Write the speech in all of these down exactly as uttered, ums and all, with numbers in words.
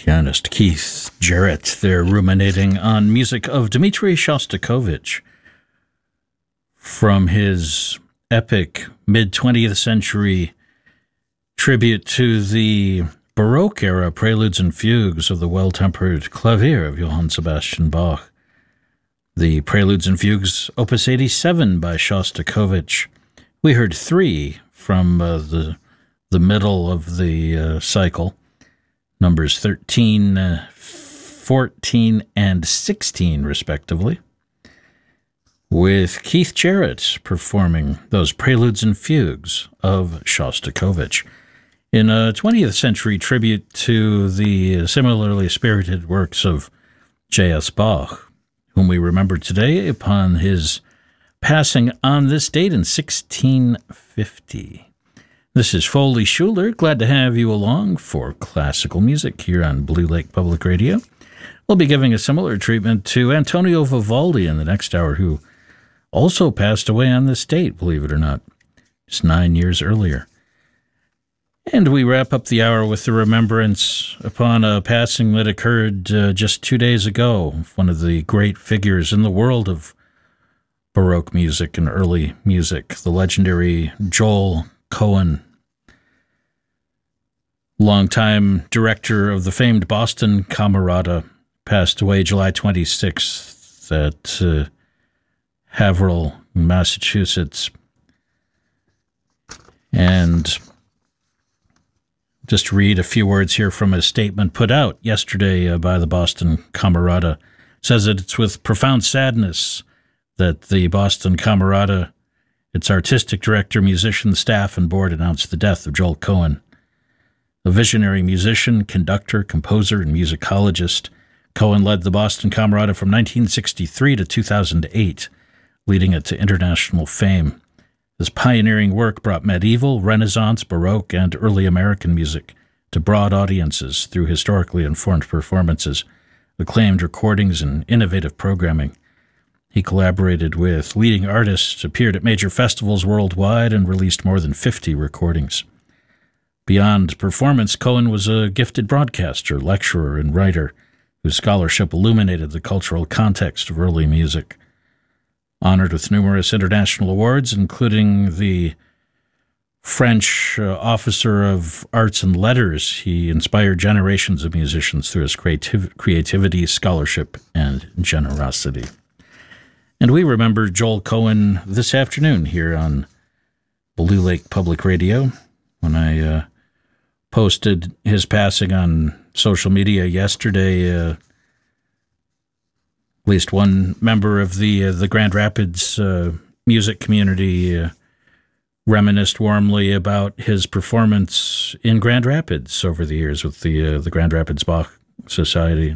Pianist Keith Jarrett there ruminating on music of Dmitri Shostakovich from his epic mid-twentieth century tribute to the Baroque era preludes and fugues of the well-tempered clavier of Johann Sebastian Bach. The Preludes and Fugues, Opus eighty-seven by Shostakovich. We heard three from uh, the the middle of the uh, cycle, numbers thirteen, uh, fourteen, and sixteen, respectively, with Keith Jarrett performing those Preludes and Fugues of Shostakovich in a twentieth century tribute to the similarly spirited works of J S Bach, whom we remember today upon his passing on this date in sixteen fifty. This is Foley Schuler. Glad to have you along for classical music here on Blue Lake Public Radio. We'll be giving a similar treatment to Antonio Vivaldi in the next hour, who also passed away on this date, believe it or not, just nine years earlier. And we wrap up the hour with the remembrance upon a passing that occurred uh, just two days ago, of one of the great figures in the world of Baroque music and early music, the legendary Joel Cohen, longtime director of the famed Boston Camerata, passed away July twenty-sixth at uh, Haverhill, Massachusetts. And just read a few words here from a statement put out yesterday uh, by the Boston Camerata. It says that it's with profound sadness that the Boston Camerata, its artistic director, musician, staff, and board announced the death of Joel Cohen. A visionary musician, conductor, composer, and musicologist, Cohen led the Boston Camerata from nineteen sixty-three to two thousand eight, leading it to international fame. His pioneering work brought medieval, Renaissance, Baroque, and early American music to broad audiences through historically informed performances, acclaimed recordings, and innovative programming. He collaborated with leading artists, appeared at major festivals worldwide, and released more than fifty recordings. Beyond performance, Cohen was a gifted broadcaster, lecturer, and writer whose scholarship illuminated the cultural context of early music. Honored with numerous international awards, including the French uh, Officer of Arts and Letters, he inspired generations of musicians through his creativ- creativity, scholarship, and generosity. And we remember Joel Cohen this afternoon here on Blue Lake Public Radio when I uh, posted his passing on social media yesterday. Uh, At least one member of the uh, the Grand Rapids uh, music community uh, reminisced warmly about his performance in Grand Rapids over the years with the uh, the Grand Rapids Bach Society,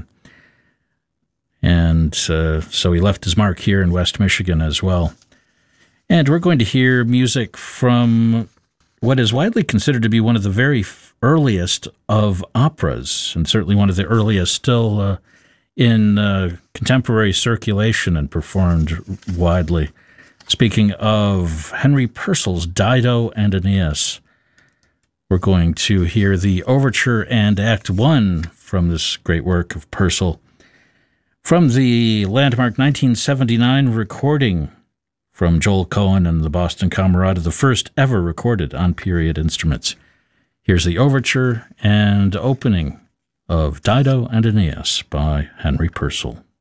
and uh, so he left his mark here in West Michigan as well. And we're going to hear music from what is widely considered to be one of the very earliest of operas, and certainly one of the earliest still Uh, in uh, contemporary circulation and performed widely. Speaking of Henry Purcell's Dido and Aeneas, we're going to hear the overture and Act One from this great work of Purcell, from the landmark nineteen seventy-nine recording from Joel Cohen and the Boston Camerata, the first ever recorded on period instruments. Here's the overture and opening of Dido and Aeneas by Henry Purcell.